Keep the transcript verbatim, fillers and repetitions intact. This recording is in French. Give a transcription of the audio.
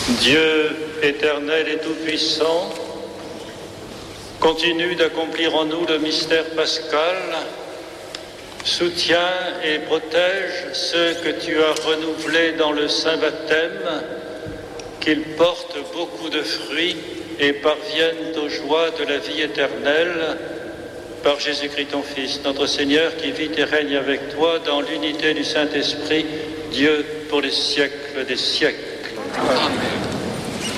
Dieu éternel et tout-puissant, continue d'accomplir en nous le mystère pascal, soutiens et protège ceux que tu as renouvelés dans le saint baptême, qu'ils portent beaucoup de fruits et parviennent aux joies de la vie éternelle, par Jésus-Christ ton Fils, notre Seigneur, qui vit et règne avec toi dans l'unité du Saint-Esprit, Dieu pour les siècles des siècles. Amen.